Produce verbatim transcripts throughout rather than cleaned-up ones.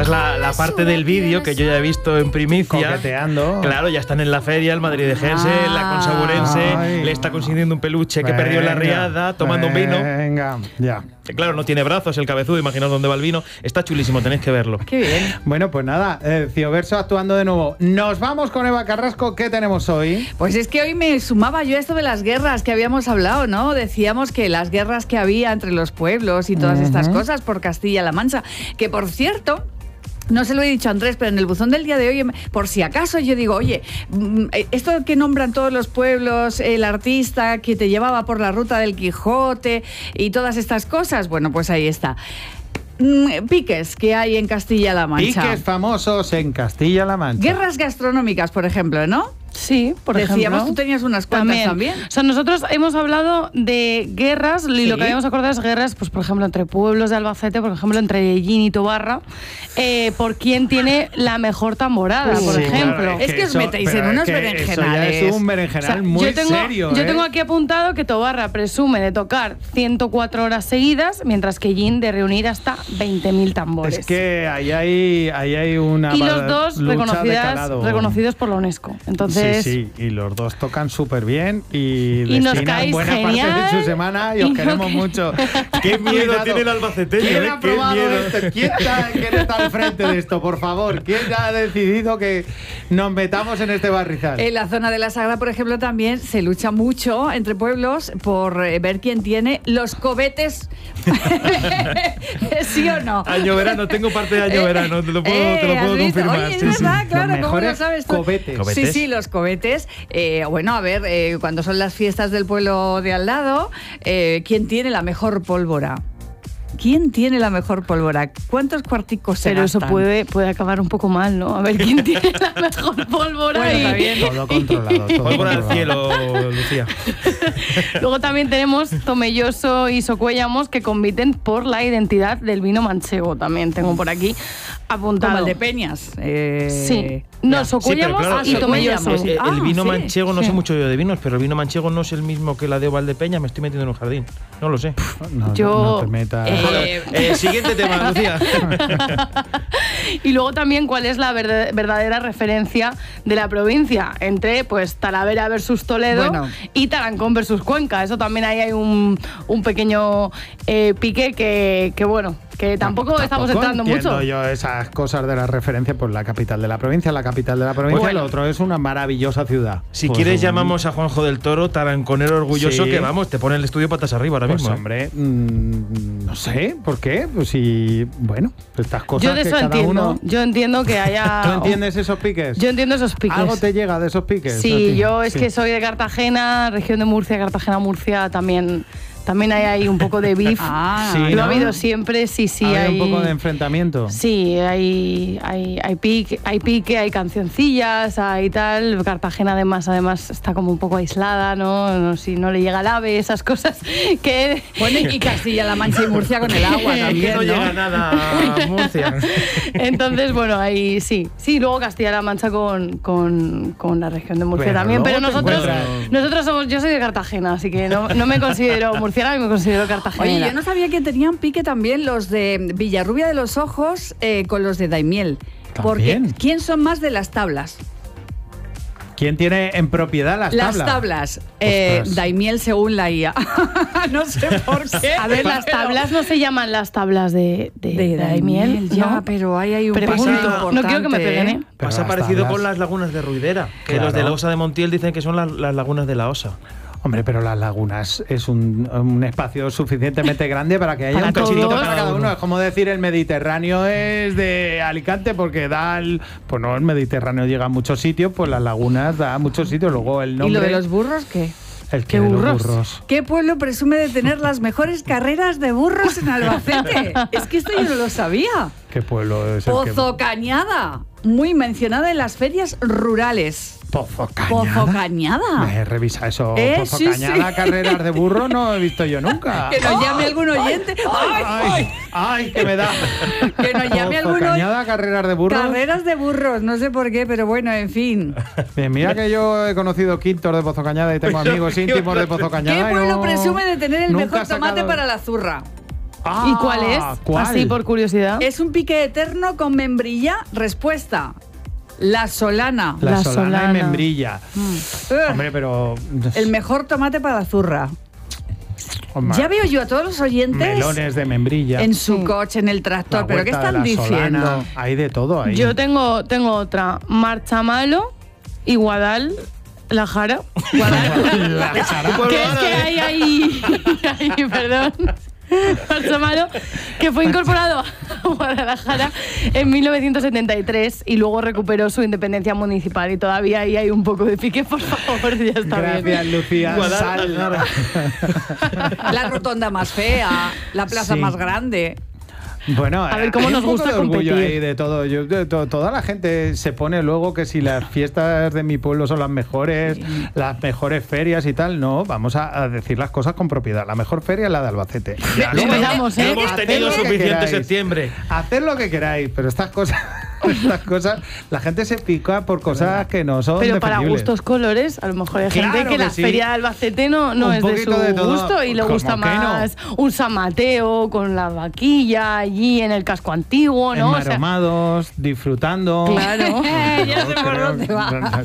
es la, la parte del vídeo que yo ya he visto en primicia. Coqueteando. Claro, ya están en la feria, el madridejense, ah. la consaburense, Ay. le está consiguiendo un peluche que venga, perdió en la riada, tomando venga, un vino. Venga, ya. Que claro, no tiene brazos el cabezudo, imaginaos dónde va el vino. Está chulísimo, tenéis que verlo. Qué bien. Bueno, pues nada, eh, Cioverso actuando de nuevo. Nos vamos con Eva Carrasco. ¿Qué tenemos hoy? Pues es que hoy me sumaba yo a esto de las guerras que habíamos hablado, ¿no? Decíamos que las guerras que había entre los pueblos y todas uh-huh. estas cosas por Castilla-La Mancha. Que por cierto... No se lo he dicho a Andrés, pero en el buzón del día de hoy, por si acaso, yo digo, oye, esto que nombran todos los pueblos, el artista que te llevaba por la ruta del Quijote y todas estas cosas, bueno, pues ahí está. Piques que hay en Castilla-La Mancha. Piques famosos en Castilla-La Mancha. Guerras gastronómicas, por ejemplo, ¿no? Sí, por Decíamos, ejemplo. Decíamos, tú tenías unas cuantas también. también. O sea, nosotros hemos hablado de guerras, y sí. lo que habíamos acordado es guerras, pues por ejemplo, entre pueblos de Albacete, por ejemplo, entre Ellín y Tobarra, eh, por quién tiene la mejor tamborada, sí, por ejemplo. Claro, es, es que, que os metéis en unos berenjenales. Eso ya es un berenjenal o sea, muy yo tengo, serio. Yo ¿eh? tengo aquí apuntado que Tobarra presume de tocar ciento cuatro horas seguidas, mientras que Ellín de reunir hasta veinte mil tambores. Es que ahí hay, ahí hay una y los dos reconocidas, reconocidos por la UNESCO. Entonces, sí, sí. Y los dos tocan súper bien y, y destinan buena genial. parte de su semana y, y os queremos que... mucho. ¡Qué miedo tiene el albaceteño! ¿Quién ¿eh? ha probado miedo. esto? ¿Quién está, ¿Quién está al frente de esto, por favor? ¿Quién ha decidido que nos metamos en este barrizal? En la zona de la Sagra, por ejemplo, también se lucha mucho entre pueblos por ver quién tiene los cobetes. ¿Sí o no? Año verano, tengo parte de año verano, te lo puedo, eh, te lo puedo confirmar. Oye, es sí, verdad, sí. claro, los ¿cómo mejores lo sabes tú? Cobetes. Sí, sí, los cobetes. Eh, bueno, a ver, eh, cuando son las fiestas del pueblo de al lado, eh, ¿quién tiene la mejor pólvora? ¿Quién tiene la mejor pólvora? ¿Cuántos cuarticos se Pero gastan? eso puede, puede acabar un poco mal, ¿no? A ver quién tiene la mejor pólvora. Bueno, y... está bien. Todo controlado. Todo pólvora del cielo, Lucía. Luego también tenemos Tomelloso y Socuéllamos, que compiten por la identidad del vino manchego. También tengo por aquí apuntado. Como el de Peñas. Eh... Sí. No, Socuéllamos sí, claro, y Tomelloso. El, ah, el vino sí. manchego, no sí. sé mucho yo de vinos, pero el vino manchego no es el mismo que la de Valdepeñas. Me estoy metiendo en un jardín. No lo sé. No, yo, no te metas. Eh, eh, siguiente tema, Lucía. Y luego también cuál es la verd- verdadera referencia de la provincia entre pues Talavera versus Toledo bueno. y Tarancón versus Cuenca. Eso también ahí hay un, un pequeño eh, pique que, que bueno, que tampoco, tampoco estamos entrando mucho. yo esas cosas de la referencia, pues la capital de la provincia, la capital de la provincia, bueno, lo otro es una maravillosa ciudad. Si pues quieres un... llamamos a Juanjo del Toro, taranconero orgulloso, sí. que vamos, te pone el estudio patas arriba ahora pues mismo. hombre, mmm, no sé, ¿por qué? Pues si, bueno, estas cosas yo de que eso cada entiendo, uno... yo entiendo que haya... ¿Tú entiendes esos piques? Yo entiendo esos piques. ¿Algo te llega de esos piques? Sí, yo es sí. que soy de Cartagena, región de Murcia, Cartagena-Murcia, también... También hay ahí un poco de beef. Ah, sí, lo ¿no? ha habido siempre, sí, sí. Hay, hay un poco de enfrentamiento. Sí, hay, hay, hay, pique, hay pique, hay cancioncillas, hay tal. Cartagena además, además está como un poco aislada, ¿no? no si no le llega el ave, esas cosas que... Bueno, y Castilla-La Mancha y Murcia con el agua también, no, ¿no? llega nada a Murcia. Entonces, bueno, ahí sí. Sí, luego Castilla-La Mancha con, con, con la región de Murcia Bueno, también. Pero nosotros, encuentras... nosotros somos... Yo soy de Cartagena, así que no, no me considero murciana, me considero cartagenera. Oye, yo no sabía que tenían pique también los de Villarrubia de los Ojos eh, con los de Daimiel. Porque ¿También? ¿quién son más de las tablas? ¿Quién tiene en propiedad las tablas? Las tablas. Eh, Daimiel según la I A. No sé por qué. A ver, las tablas no se llaman las tablas de, de, De de Daimiel, Daimiel, ya, ¿no? pero ahí hay un Pero punto pasa- importante. no quiero que me peguen, ¿eh? Pero Pasa las parecido tablas- con las lagunas de Ruidera, que Claro. los de la Osa de Montiel dicen que son las, las lagunas de la Osa. Hombre, pero las lagunas es un, un espacio suficientemente grande para que haya Para un cachito todos. para cada uno. Es como decir el Mediterráneo es de Alicante porque da el... Pues no, el Mediterráneo llega a muchos sitios, pues las lagunas da a muchos sitios. Luego el nombre... ¿Y lo de los burros qué? El ¿Qué que de los burros? burros. ¿Qué pueblo presume de tener las mejores carreras de burros en Albacete? Es que esto yo no lo sabía. ¿Qué pueblo es el que...? Pozo Cañada, muy mencionada en las ferias rurales. Pozo Cañada. Pozo Cañada. Me revisa eso. Eh, Pozo sí, Cañada, sí. carreras de burro no he visto yo nunca. Que nos llame algún oyente. ¡Ay! Ay, ay, que me da. Que nos llame Pozo algún oyente. Cañada, carreras de burros. Carreras de burros, no sé por qué, pero bueno, en fin. Bien, mira que yo he conocido quintos de Pozo Cañada y tengo amigos íntimos de Pozo Cañada. ¿Qué y pueblo no- presume de tener el nunca mejor ha sacado- tomate para la zurra? Ah, ¿Y cuál es? ¿cuál? Así por curiosidad. Es un pique eterno con membrilla. Respuesta. La Solana. La, La solana, solana. y membrilla. Ugh, Hombre, pero... el mejor tomate para la zurra. Hombre, Ya veo yo a todos los oyentes melones de membrilla. en su Sí. coche, en el tractor. la ¿Pero qué huerta de están la diciendo? solana, hay de todo ahí. Yo tengo, tengo otra. Marchamalo y Guadal, la Jara. Guadal. La Jara. Que es que hay ahí, ahí, perdón. Marchamalo, que fue incorporado a Guadalajara en mil novecientos setenta y tres y luego recuperó su independencia municipal y todavía ahí hay un poco de pique, por favor, ya está Gracias, bien. Lucía. Guadalajara. Sal. La rotonda más fea, la plaza Sí. más grande. Bueno, A ver, ¿cómo hay nos un poco gusta de orgullo competir? ahí de todo. Yo, de to- toda la gente se pone luego que si las fiestas de mi pueblo son las mejores, las mejores ferias y tal. No, vamos a, a decir las cosas con propiedad. La mejor feria es la de Albacete. Ya, Lo luego- empezamos, ¿eh? Hemos Haced tenido lo que suficiente queráis. septiembre. Haced lo que queráis, pero estas cosas, estas cosas, la gente se pica por cosas que no son Pero para defendibles. gustos colores, a lo mejor hay gente Claro que, que la sí. feria de Albacete no, no Un es de su poquito de todo. gusto y le ¿Cómo gusta que no? más un San Mateo con la vaquilla allí en el casco antiguo, ¿no? O sea, Enmaromados, disfrutando. claro. Ya sé por creo- dónde va.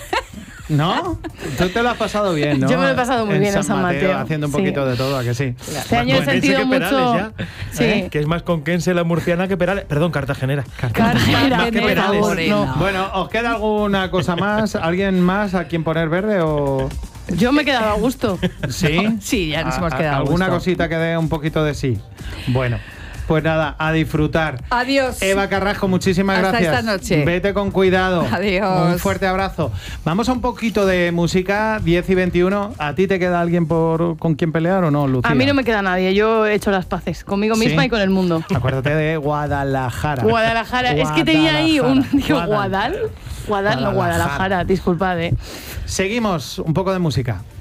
¿No? Tú te lo has pasado bien, ¿no? Yo me lo he pasado muy bien en San Mateo, haciendo un sí. poquito de todo, ¿a que sí? Este año he Conquense sentido que Perales, mucho. ya. Sí. ¿Eh? Que es más conquense la murciana que Perales. Perdón, cartagenera. Cartagena, Más que por Perales. favor, no. Bueno, ¿os queda alguna cosa más? ¿Alguien más a quien poner verde o...? Yo me he quedado a gusto. ¿Sí? Sí, ya nos A- hemos a- quedado a ¿Alguna gusto. cosita que dé un poquito de sí? Bueno, pues nada, a disfrutar. Adiós. Eva Carrasco, muchísimas Hasta gracias. esta noche. Vete con cuidado. Adiós. Un fuerte abrazo. Vamos a un poquito de música, diez y veintiuno. ¿A ti te queda alguien por con quien pelear o no, Lucía? A mí no me queda nadie. Yo he hecho las paces conmigo ¿Sí? misma y con el mundo. Acuérdate de Guadalajara. Guadalajara. Es que tenía ahí un. Digo, Guadal- Guadal. Guadal, no Guadalajara. Guadalajara, disculpad, eh. Seguimos, un poco de música.